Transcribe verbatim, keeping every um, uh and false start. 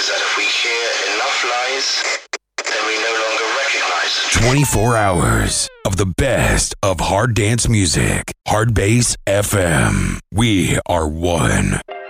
is that if we hear enough lies, then we no longer recognize the truth. twenty-four hours of the best of hard dance music. Hard Bass F M. We are one.